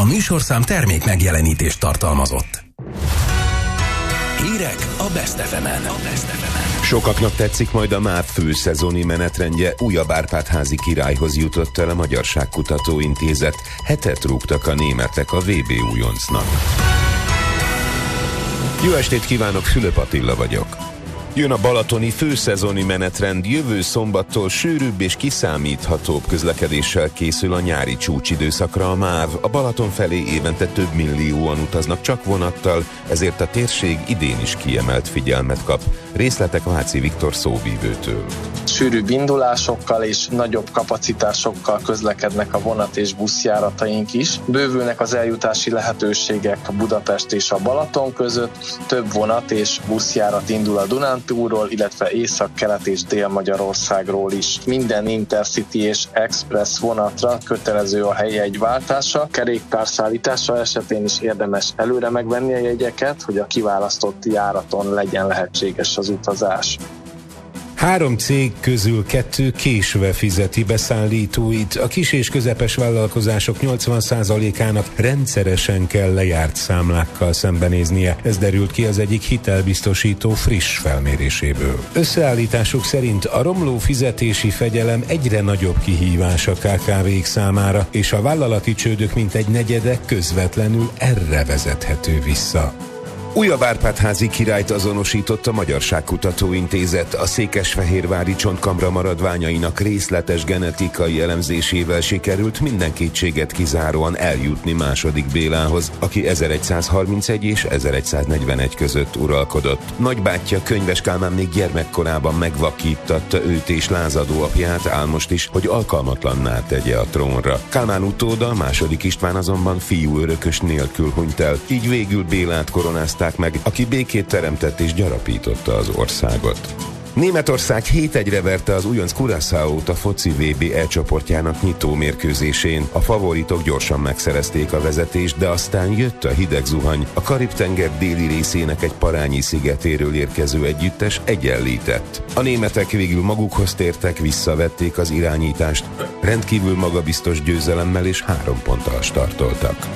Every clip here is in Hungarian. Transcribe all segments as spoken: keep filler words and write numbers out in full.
A műsorszám termék megjelenítést tartalmazott. Hírek a Best ef emen. Sokaknak tetszik majd a MÁV főszezoni menetrendje. Újabb Árpád-házi királyhoz jutott el a Magyarságkutató Intézet. Hetet rúgtak a németek a vé bé újoncnak. Jó estét kívánok, Fülöp Attila vagyok. Jön a balatoni főszezoni menetrend, jövő szombattól sűrűbb és kiszámíthatóbb közlekedéssel készül a nyári csúcsidőszakra a MÁV. A Balaton felé évente több millióan utaznak csak vonattal, ezért a térség idén is kiemelt figyelmet kap. Részletek Váci Viktor szóvívőtől. Sűrűbb indulásokkal és nagyobb kapacitásokkal közlekednek a vonat és buszjárataink is. Bővülnek az eljutási lehetőségek Budapest és a Balaton között, több vonat és buszjárat indul a Dunántúlról, illetve Észak-Kelet és Dél-Magyarországról is. Minden Intercity és Express vonatra kötelező a helyjegyváltása. Kerékpárszállítása esetén is érdemes előre megvenni a jegyeket, hogy a kiválasztott járaton legyen lehetséges az utazás. Három cég közül kettő késve fizeti beszállítóit. A kis és közepes vállalkozások nyolcvan százalékának rendszeresen kell lejárt számlákkal szembenéznie. Ez derült ki az egyik hitelbiztosító friss felméréséből. Összeállításuk szerint a romló fizetési fegyelem egyre nagyobb kihívás a ká ká vék számára, és a vállalati csődök mintegy negyede közvetlenül erre vezethető vissza. Újabb Árpád-házi királyt azonosított a Magyarságkutató Intézet. A székesfehérvári csontkamra maradványainak részletes genetikai elemzésével sikerült minden kétséget kizáróan eljutni második Bélához, aki ezeregyszázharmincegy és ezeregyszáznegyvenegy között uralkodott. Nagybátyja Könyves Kálmán még gyermekkorában megvakíttatta őt és lázadó apját álmost is, hogy alkalmatlanná tegye a trónra. Kálmán utóda, második István azonban fiú örökös nélkül hunyt el, így végül Bélát koronázták meg, aki békét teremtett és gyarapította az országot. Németország hét egyre verte az újonc Curaçaót a foci vé bé E csoportjának nyitó mérkőzésén. A favoritok gyorsan megszerezték a vezetést, de aztán jött a hideg zuhany. A Karib-tenger déli részének egy parányi szigetéről érkező együttes egyenlített. A németek végül magukhoz tértek, visszavették az irányítást, rendkívül magabiztos győzelemmel és három ponttal startoltak.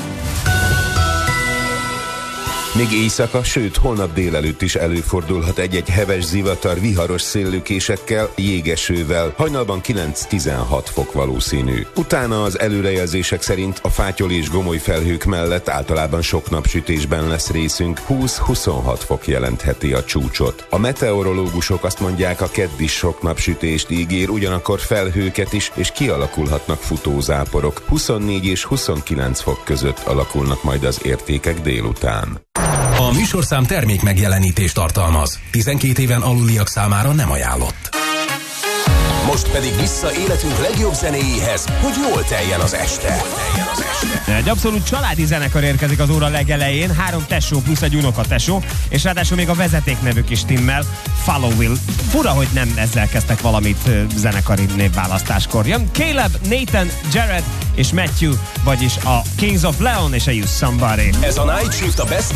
Még éjszaka, sőt holnap délelőtt is előfordulhat egy-egy heves zivatar viharos széllökésekkel, jégesővel, hajnalban kilenc-tizenhat fok valószínű. Utána az előrejelzések szerint a fátyol és gomoly felhők mellett általában sok napsütésben lesz részünk, húsz-huszonhat fok jelentheti a csúcsot. A meteorológusok azt mondják, a kedd is sok napsütést ígér, ugyanakkor felhőket is, és kialakulhatnak futózáporok. huszonnégy és huszonkilenc fok között alakulnak majd az értékek délután. A műsorszám termék megjelenítést tartalmaz. tizenkét éven aluliak számára nem ajánlott. Most pedig vissza életünk legjobb zenéjéhez, hogy jól teljen az este. Egy abszolút családi zenekar érkezik az óra legelején, három tesó plusz egy unoka tesó, és ráadásul még a vezetéknevük is timmel, Follow Will. Fura, hogy nem ezzel kezdtek valamit zenekari névválasztáskor. Jön Caleb, Nathan, Jared és Matthew, vagyis a Kings of Leon és a You Somebody. Ez a Night Shift a Best